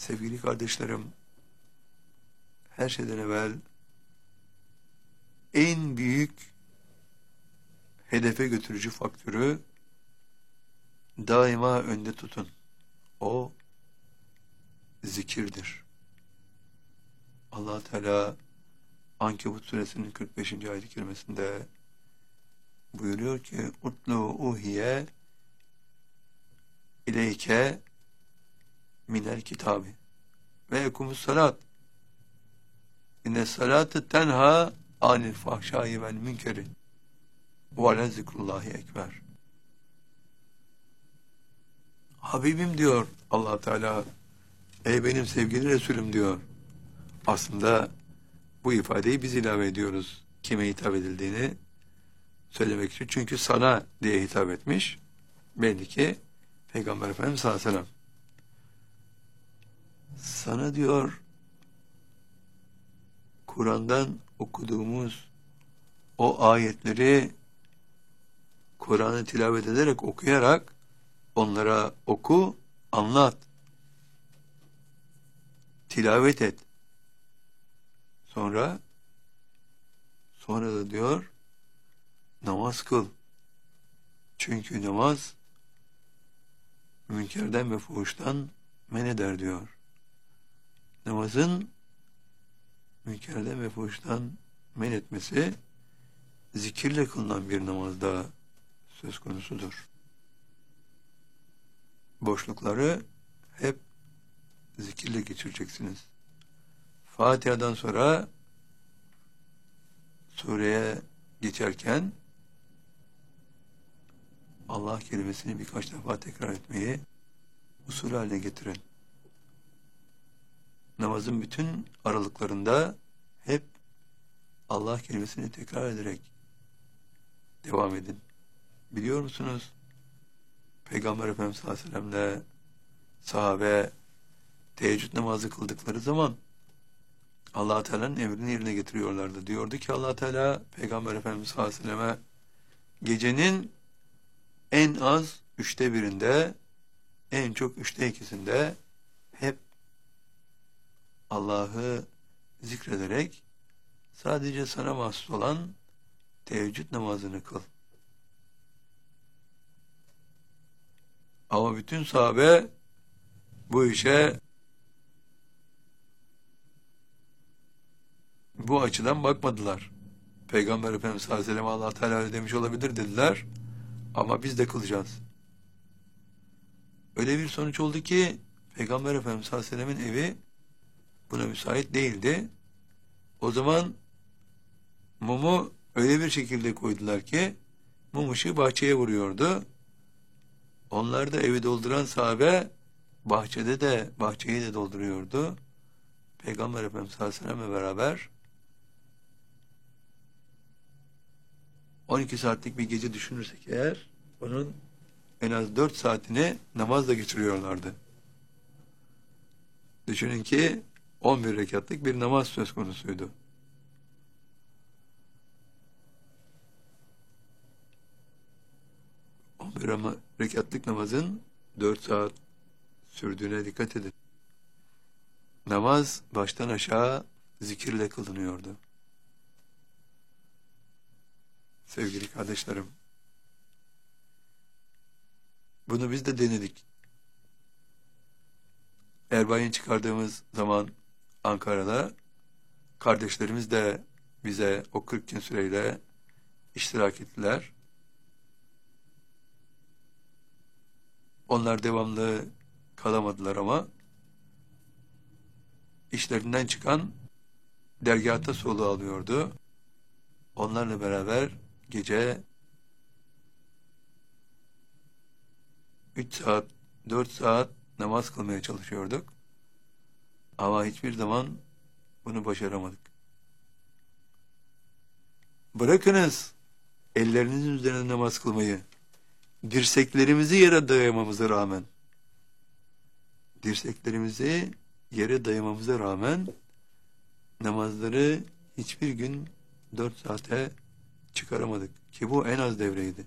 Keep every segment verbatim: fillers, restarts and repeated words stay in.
Sevgili kardeşlerim, her şeyden evvel en büyük hedefe götürücü faktörü daima önde tutun. O zikirdir. Allah Teala Ankebut suresinin kırk beşinci ayet-i kerimesinde buyuruyor ki utlu uhiye ileyke minel kitabi ve ekumus salat inne salatı tenha anil fahşai vel münkeri ve le zikrullahi ekber. Habibim diyor Allah Teala, ey benim sevgili Resulüm diyor. Aslında bu ifadeyi biz ilave ediyoruz kime hitap edildiğini söylemek için. Çünkü sana diye hitap etmiş. Belli ki Peygamber Efendimiz sallallahu aleyhi ve sellem. Sana diyor Kur'an'dan okuduğumuz o ayetleri Kur'an'ı tilavet ederek, okuyarak onlara oku, anlat. Tilavet et. Sonra sonra da diyor namaz kıl. Çünkü namaz münkerden ve fuhuştan men eder diyor. Namazın münkerden ve fuhuştan men etmesi zikirle kılınan bir namazda söz konusudur. Boşlukları hep zikirle geçireceksiniz. Fatiha'dan sonra sureye geçerken Allah kelimesini birkaç defa tekrar etmeyi usul haline getirin. Namazın bütün aralıklarında hep Allah kelimesini tekrar ederek devam edin. Biliyor musunuz? Peygamber Efendimiz sallallahu aleyhi ve sellem'le sahabe teheccüd namazı kıldıkları zaman Allah Teala'nın emrini yerine getiriyorlardı. Diyordu ki Allah Teala Peygamber Efendimiz sallallahu aleyhi ve selleme gecenin en az üçte birinde, en çok üçte ikisinde hep Allah'ı zikrederek sadece sana mahsus olan teheccüd namazını kıl. Ama bütün sahabe bu işe bu açıdan bakmadılar. Peygamber Efendimiz sallallahu aleyhi ve sellem Allah Teala öyle demiş olabilir dediler. Ama biz de kılacağız. Öyle bir sonuç oldu ki Peygamber Efendimiz sallallahu aleyhi ve sellemin evi buna müsait değildi. O zaman mumu öyle bir şekilde koydular ki mum ışığı bahçeye vuruyordu. Onlar da evi dolduran sahabe bahçede de bahçeyi de dolduruyordu. Peygamber Efendimiz sallallahu aleyhi ve sellem'le beraber on iki saatlik bir gece düşünürsek eğer onun en az dört saatini namazla geçiriyorlardı. Düşünün ki on bir rekatlık bir namaz söz konusuydu. on bir rekatlık namazın dört saat sürdüğüne dikkat edin. Namaz baştan aşağı zikirle kılınıyordu. Sevgili kardeşlerim, bunu biz de denedik. Erbay'ın çıkardığımız zaman Ankara'da kardeşlerimiz de bize o kırk gün süreyle iştirak ettiler. Onlar devamlı kalamadılar ama işlerinden çıkan dergâhta soluğu alıyordu. Onlarla beraber gece üç saat, dört saat namaz kılmaya çalışıyorduk. Ama hiçbir zaman bunu başaramadık. Bırakınız ellerinizin üzerine namaz kılmayı, dirseklerimizi yere dayamamıza rağmen, dirseklerimizi yere dayamamıza rağmen namazları hiçbir gün dört saate çıkaramadık ki bu en az devreydi.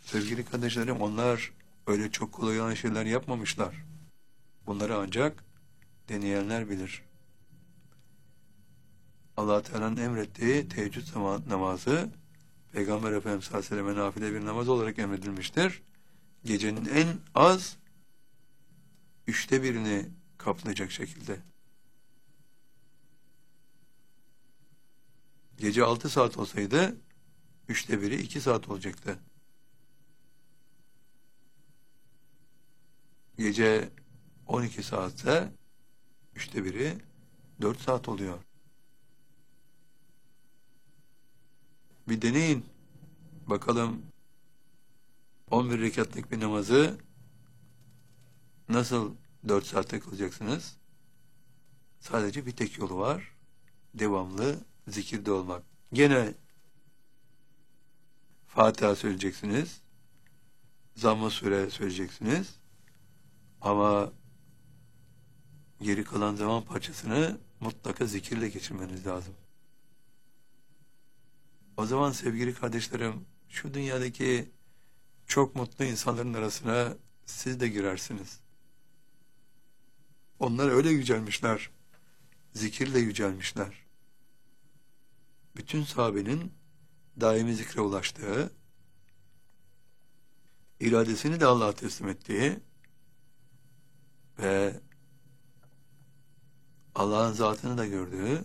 Sevgili kardeşlerim, onlar öyle çok kolay olan şeyler yapmamışlar. Bunları ancak deneyenler bilir. Allah Teala'nın emrettiği teheccüd namazı Peygamber Efendimiz sallallahu aleyhi ve sellem'e nafile bir namaz olarak emredilmiştir. Gecenin en az üçte birini kaplayacak şekilde. Gece altı saat olsaydı üçte biri iki saat olacaktı. Gece on iki saatse üçte biri dört saat oluyor. Bir deneyin. Bakalım on bir rekatlık bir namazı nasıl dört saatte kılacaksınız? Sadece bir tek yolu var. Devamlı zikirde olmak. Gene Fatiha söyleyeceksiniz. Zamm-ı Sure söyleyeceksiniz. Ama geri kalan zaman parçasını mutlaka zikirle geçirmeniz lazım. O zaman sevgili kardeşlerim, şu dünyadaki çok mutlu insanların arasına siz de girersiniz. Onlar öyle yücelmişler, zikirle yücelmişler. Bütün sahabenin daimi zikre ulaştığı, iradesini de Allah'a teslim ettiği ve Allah'ın zatını da gördüğü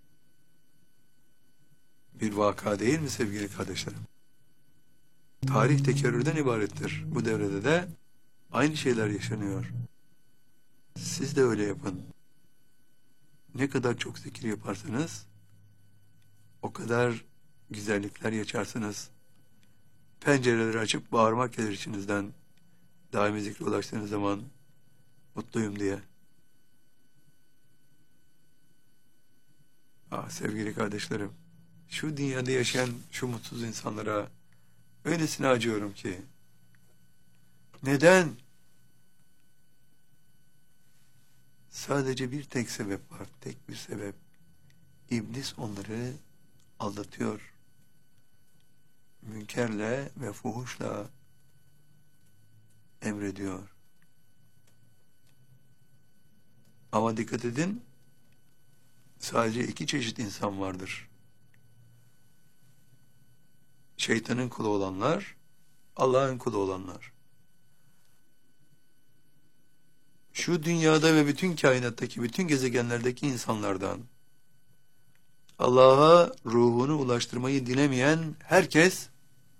bir vaka değil mi sevgili kardeşlerim? Tarih tekerrürden ibarettir. Bu devrede de aynı şeyler yaşanıyor. Siz de öyle yapın. Ne kadar çok zikir yaparsanız o kadar güzellikler yaşarsınız. Pencereleri açıp bağırmak gelir içinizden. Daimi zikre ulaştığınız zaman mutluyum diye. Ah sevgili kardeşlerim, şu dünyada yaşayan şu mutsuz insanlara öylesine acıyorum ki. Neden? Sadece bir tek sebep var, tek bir sebep. İblis onları aldatıyor. Münkerle ve fuhuşla emrediyor. Ama dikkat edin, sadece iki çeşit insan vardır. Şeytanın kulu olanlar, Allah'ın kulu olanlar. Şu dünyada ve bütün kainattaki, bütün gezegenlerdeki insanlardan Allah'a ruhunu ulaştırmayı dilemeyen herkes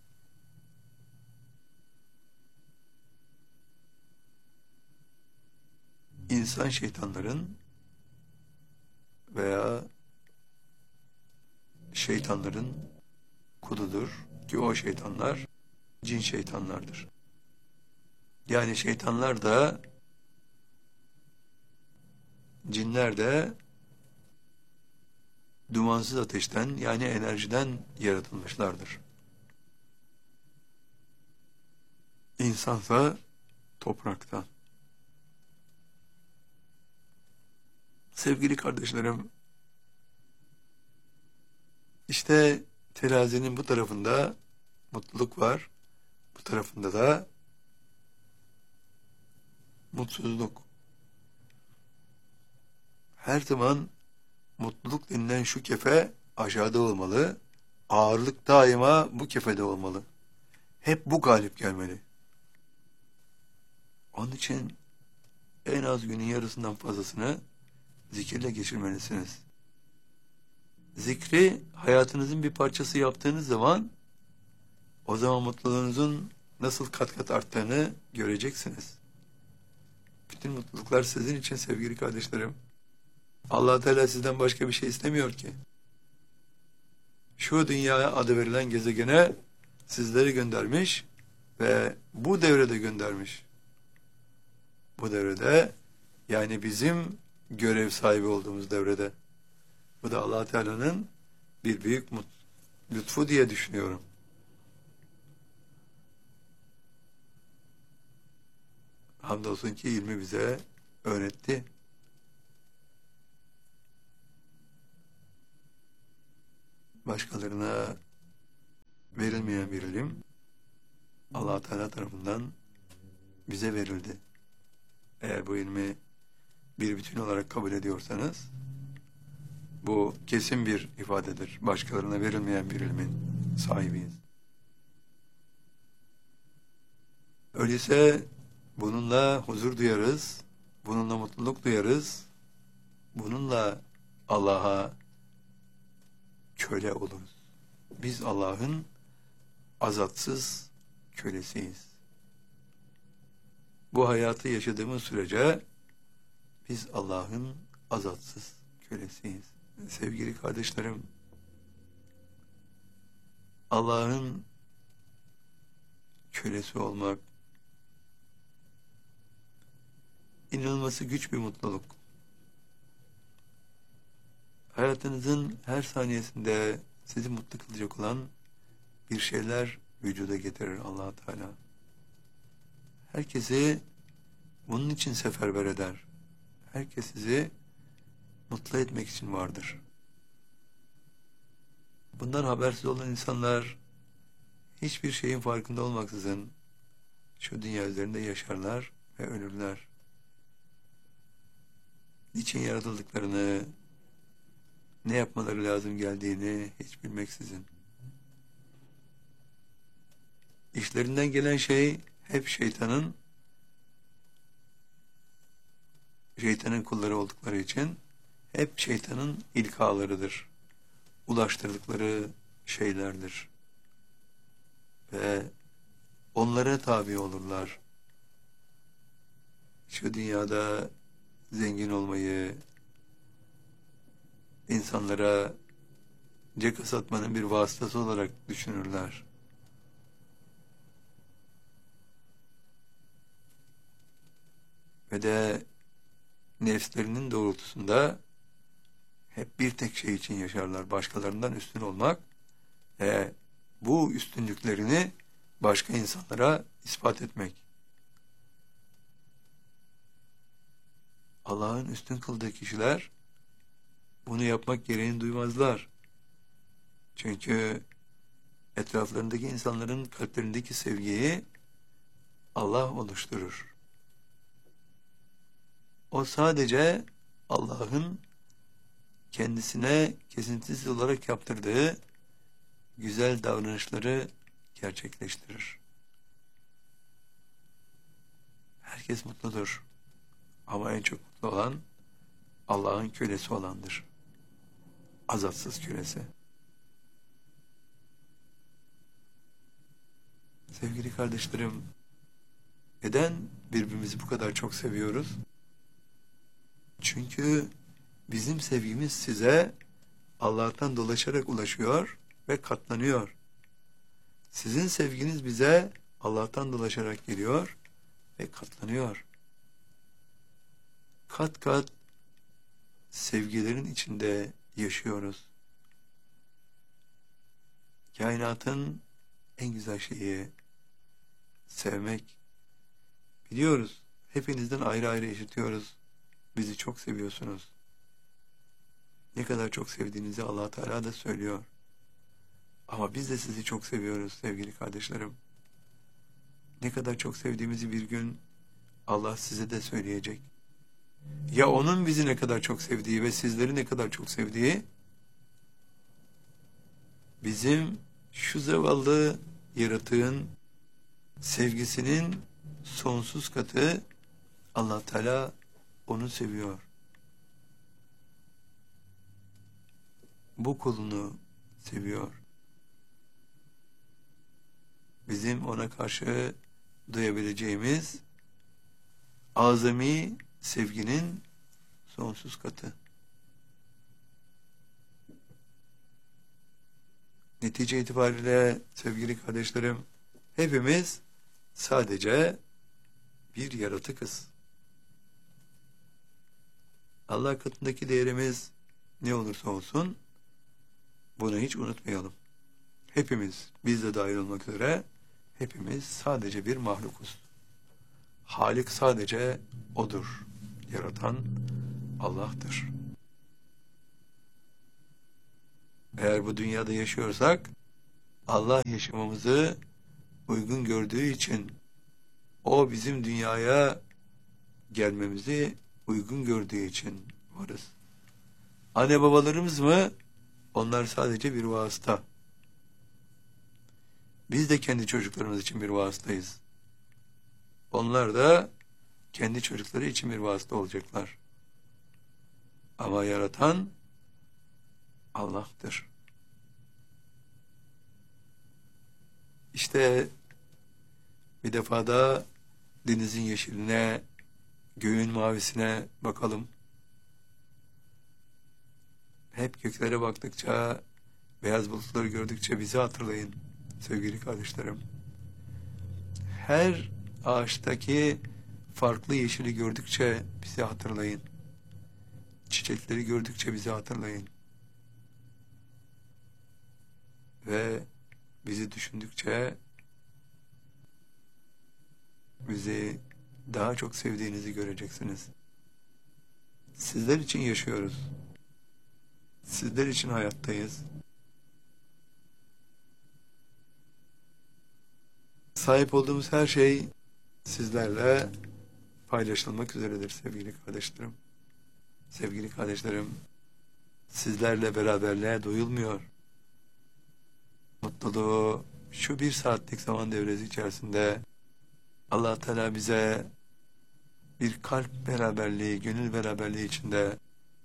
insan şeytanların veya şeytanların kuludur ki o şeytanlar cin şeytanlardır. Yani şeytanlar da cinler de dumansız ateşten yani enerjiden yaratılmışlardır. İnsansa topraktan. Sevgili kardeşlerim, işte terazinin bu tarafında mutluluk var, bu tarafında da mutsuzluk. Her zaman mutluluk denilen şu kefe aşağıda olmalı, ağırlık daima bu kefede olmalı. Hep bu galip gelmeli. Onun için en az günün yarısından fazlasını zikirle geçirmelisiniz. Zikri hayatınızın bir parçası yaptığınız zaman o zaman mutluluğunuzun nasıl kat kat arttığını göreceksiniz. Bütün mutluluklar sizin için sevgili kardeşlerim. Allah Teala sizden başka bir şey istemiyor ki. Şu dünyaya adı verilen gezegene sizleri göndermiş ve bu devrede göndermiş. Bu devrede yani bizim görev sahibi olduğumuz devrede. Bu da Allah Teala'nın bir büyük lütfu diye düşünüyorum. Hamdolsun ki ilmi bize öğretti. Başkalarına verilmeyen bir ilim Allah Teala tarafından bize verildi. Eğer bu ilmi bir bütün olarak kabul ediyorsanız, bu kesin bir ifadedir. Başkalarına verilmeyen bir ilmin sahibiyiz. Öyleyse bununla huzur duyarız, bununla mutluluk duyarız, bununla Allah'a köle oluruz. Biz Allah'ın azatsız kölesiyiz. Bu hayatı yaşadığımız sürece biz Allah'ın azatsız kölesiyiz. Sevgili kardeşlerim, Allah'ın kölesi olmak inanılması güç bir mutluluk. Hayatınızın her saniyesinde sizi mutlu kılacak olan bir şeyler vücuda getirir Allah Teala. Herkesi bunun için seferber eder. Herkes sizi mutlu etmek için vardır. Bundan habersiz olan insanlar hiçbir şeyin farkında olmaksızın şu dünya üzerinde yaşarlar ve ölürler. Niçin yaratıldıklarını, ne yapmaları lazım geldiğini hiç bilmeksizin. İşlerinden gelen şey hep şeytanın şeytanın kulları oldukları için hep şeytanın ilkalarıdır. Ulaştırdıkları şeylerdir. Ve onlara tabi olurlar. Şu dünyada zengin olmayı, insanlara ceka satmanın bir vasıtası olarak düşünürler. Ve de nefslerinin doğrultusunda hep bir tek şey için yaşarlar. Başkalarından üstün olmak ve bu üstünlüklerini başka insanlara ispat etmek. Allah'ın üstün kıldığı kişiler bunu yapmak gereğini duymazlar. Çünkü etraflarındaki insanların kalplerindeki sevgiyi Allah oluşturur. O sadece Allah'ın kendisine kesintisiz olarak yaptırdığı güzel davranışları gerçekleştirir. Herkes mutludur. Ama en çok mutlu olan Allah'ın kölesi olandır. Azatsız kölesi. Sevgili kardeşlerim, neden birbirimizi bu kadar çok seviyoruz? Çünkü bizim sevgimiz size Allah'tan dolaşarak ulaşıyor ve katlanıyor. Sizin sevginiz bize Allah'tan dolaşarak geliyor ve katlanıyor. Kat kat sevgilerin içinde yaşıyoruz. Kainatın en güzel şeyi sevmek. Biliyoruz, hepinizden ayrı ayrı işitiyoruz. Bizi çok seviyorsunuz. Ne kadar çok sevdiğinizi Allah Teala da söylüyor. Ama biz de sizi çok seviyoruz sevgili kardeşlerim. Ne kadar çok sevdiğimizi bir gün Allah size de söyleyecek. Ya onun bizi ne kadar çok sevdiği ve sizleri ne kadar çok sevdiği, bizim şu zavallı yaratığın sevgisinin sonsuz katı. Allah Teala onu seviyor. Bu kulunu seviyor. Bizim ona karşı duyabileceğimiz azami sevginin sonsuz katı. Netice itibariyle sevgili kardeşlerim, hepimiz sadece bir yaratıkız. Allah katındaki değerimiz ne olursa olsun bunu hiç unutmayalım. Hepimiz, biz de dahil olmak üzere, hepimiz sadece bir mahlukuz. Halik sadece O'dur. Yaratan Allah'tır. Eğer bu dünyada yaşıyorsak, Allah yaşamamızı uygun gördüğü için, o bizim dünyaya gelmemizi uygun gördüğü için varız. Anne babalarımız mı? Onlar sadece bir vasıta. Biz de kendi çocuklarımız için bir vasıtayız. Onlar da kendi çocukları için bir vasıta olacaklar. Ama yaratan Allah'tır. İşte bir defa da denizin yeşiline, göğün mavisine bakalım. Hep göklere baktıkça, beyaz bulutları gördükçe bizi hatırlayın sevgili kardeşlerim. Her ağaçtaki farklı yeşili gördükçe bizi hatırlayın. Çiçekleri gördükçe bizi hatırlayın. Ve bizi düşündükçe bizi daha çok sevdiğinizi göreceksiniz. Sizler için yaşıyoruz. Sizler için hayattayız. Sahip olduğumuz her şey sizlerle paylaşılmak üzeredir sevgili kardeşlerim. Sevgili kardeşlerim, sizlerle beraberliğe doyulmuyor. Mutluluğu şu bir saatlik zaman devresi içerisinde Allah Teala bize bir kalp beraberliği, gönül beraberliği içinde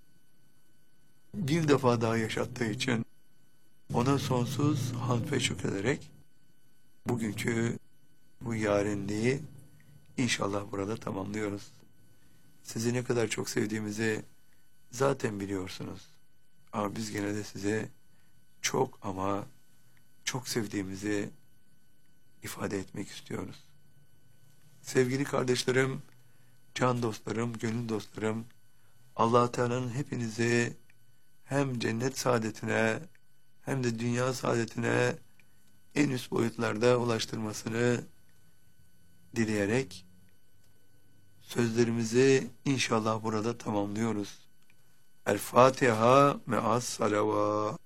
bir defa daha yaşattığı için ona sonsuz hamd ve şükrederek bugünkü bu yarenliği inşallah burada tamamlıyoruz. Sizi ne kadar çok sevdiğimizi zaten biliyorsunuz. Ama biz gene de size çok ama çok sevdiğimizi ifade etmek istiyoruz. Sevgili kardeşlerim, can dostlarım, gönül dostlarım, Allah Teala'nın hepinizi hem cennet saadetine hem de dünya saadetine en üst boyutlarda ulaştırmasını dileyerek sözlerimizi inşallah burada tamamlıyoruz. El Fatiha me'as salavat.